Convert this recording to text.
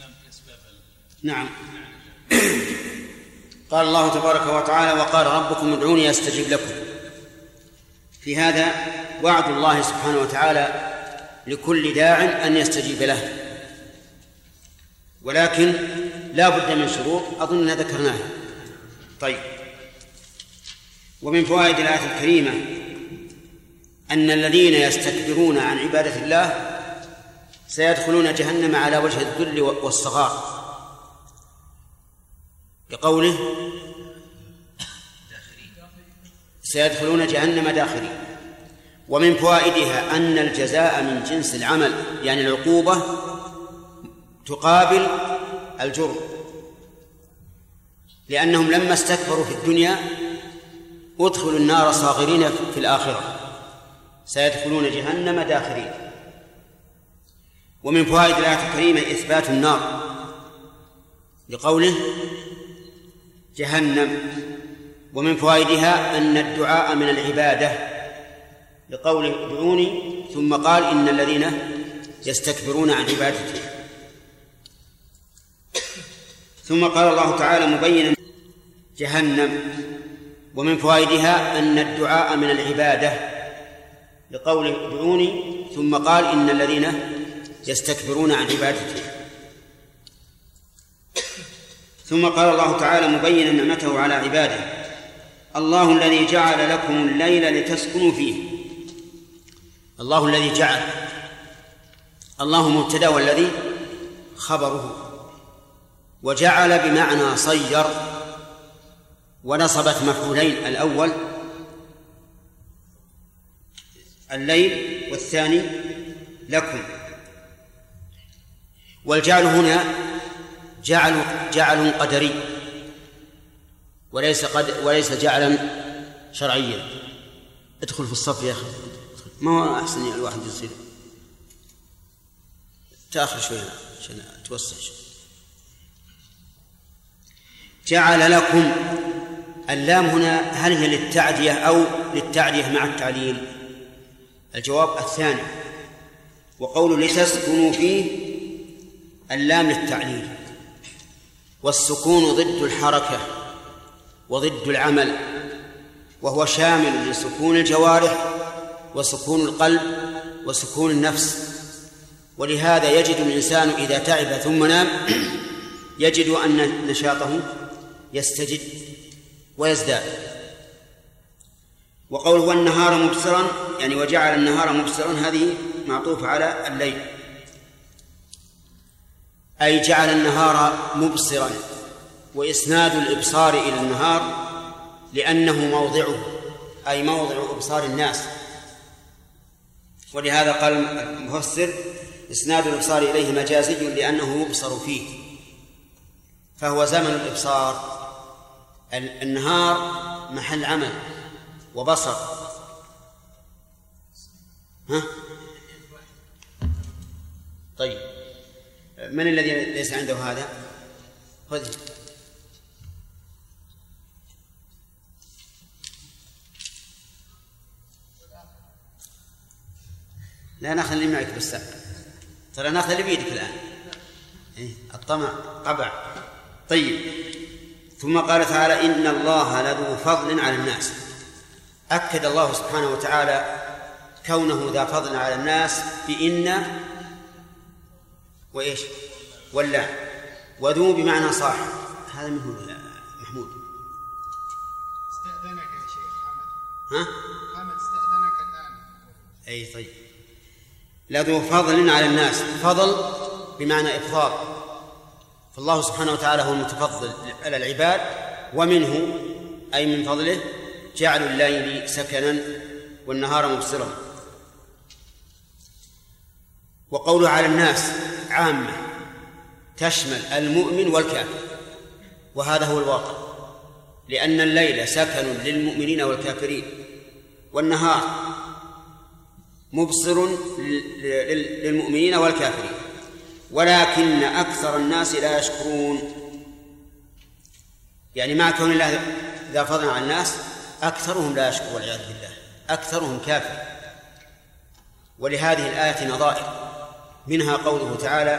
نعم. قال الله تبارك وتعالى: وقال ربكم ادعوني أستجب لكم. في هذا وعد الله سبحانه وتعالى لكل داع أن يستجيب له، ولكن لا بد من شروط أظننا ذكرناها. طيب، ومن فوائد الآية الكريمة أن الذين يستكبرون عن عبادة الله سيدخلون جهنم على وجه الذل والصغار، لقوله: سيدخلون جهنم داخرين. ومن فوائدها أن الجزاء من جنس العمل، يعني العقوبة تقابل الجرم، لأنهم لما استكبروا في الدنيا أدخلوا النار صاغرين في الآخرة، سيدخلون جهنم داخرين. ومن فوائد الآية الكريمة إثبات النار، لقوله جهنم. ومن فوائدها أن الدعاء من العبادة، لقوله ادعوني ثم قال إن الذين يستكبرون عن عبادتي. ثم قال الله تعالى مبينا جهنم. ومن فوائدها أن الدعاء من العبادة، لقوله ادعوني ثم قال إن الذين يستكبرون عن عبادتي. ثم قال الله تعالى مبينا نعمته على عباده: الله الذي جعل لكم الليل لتسكنوا فيه. الله الذي جعل، الله مبتدأ والذي خبره، وجعل بمعنى صير، ونصبت مفعولين: الأول الليل والثاني لكم. والجعل هنا جعل قدري وليس جعلا شرعيا. ادخل في الصف يا أخي، ما هو أحسن الواحد يصير تأخر شوي عشان توسع شوي. جعل لكم، اللام هنا هل هي للتعدية أو للتعدية مع التعليل؟ الجواب الثاني. وقول لتسكنوا فيه اللام للتعليل، والسكون ضد الحركة وضد العمل، وهو شامل لسكون الجوارح وسكون القلب وسكون النفس. ولهذا يجد الإنسان إذا تعب ثم نام يجد أن نشاطه يستجد ويزداد. وقوله والنهار مبصرا، يعني وجعل النهار مبصرا، هذه معطوفة على الليل، أي جعل النهار مبصرا. وإسناد الإبصار إلى النهار لأنه موضعه، أي موضع إبصار الناس. ولهذا قال المفسر إسناد الإبصار إليه مجازي لأنه يبصر فيه، فهو زمن الإبصار. النهار محل عمل وبصر. طيب، من الذي ليس عنده هذا؟ خذ. لا ناخذ اللي معك بس، ترى ناخذ اللي بيدك الآن. الطمع طبع. طيب، ثم قال تعالى إن الله لذو فضل على الناس. أكد الله سبحانه وتعالى كونه ذا فضل على الناس بإن وإيش ولا، وذو بمعنى صاحب. هذا من هو محمود؟ استأذنك يا شيخ حمد. حمد استأذنك الآن. أي طيب. لذو فضل على الناس، فضل بمعنى إفضال، فالله سبحانه وتعالى هو المتفضل على العباد، ومنه أي من فضله جعل الليل سكنا والنهار مبصرا. وقوله على الناس عامة تشمل المؤمن والكافر، وهذا هو الواقع، لأن الليل سكن للمؤمنين والكافرين، والنهار مبصر للمؤمنين والكافرين، ولكن أكثر الناس لا يشكرون. يعني مع كون الله ذا فضل على الناس أكثرهم لا يشكر والعياذ بالله، أكثرهم كافر. ولهذه الآية نظائر، منها قوله تعالى